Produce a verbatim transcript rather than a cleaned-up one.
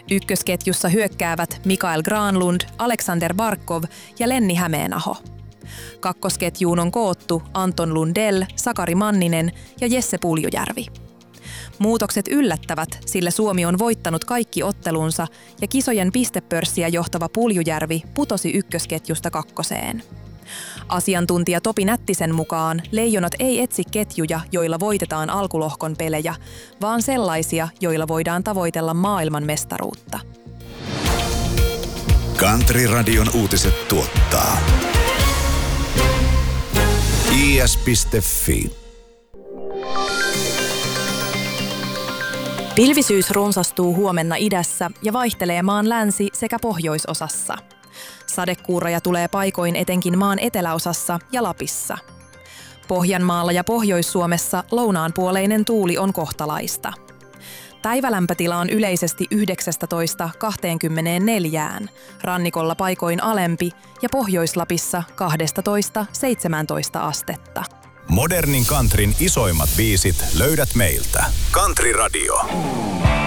Ykkösketjussa hyökkäävät Mikael Granlund, Alexander Barkov ja Lenni Hämeenaho. Kakkosketjuun on koottu Anton Lundell, Sakari Manninen ja Jesse Puljujärvi. Muutokset yllättävät, sillä Suomi on voittanut kaikki ottelunsa ja kisojen pistepörssiä johtava Puljujärvi putosi ykkösketjusta kakkoseen. Asiantuntija Topi Nättisen mukaan Leijonat ei etsi ketjuja, joilla voitetaan alkulohkon pelejä, vaan sellaisia, joilla voidaan tavoitella maailmanmestaruutta. Country-radion uutiset tuottaa i s piste f i. Pilvisyys runsastuu huomenna idässä ja vaihtelee maan länsi- sekä pohjoisosassa. Sadekuuroja tulee paikoin etenkin maan eteläosassa ja Lapissa. Pohjanmaalla ja Pohjois-Suomessa lounaanpuoleinen tuuli on kohtalaista. Päivälämpötila on yleisesti yhdeksäntoista kaksikymmentäneljä, rannikolla paikoin alempi ja Pohjois-Lapissa kaksitoista seitsemäntoista astetta. Modernin countryn isoimmat biisit löydät meiltä. Country Radio.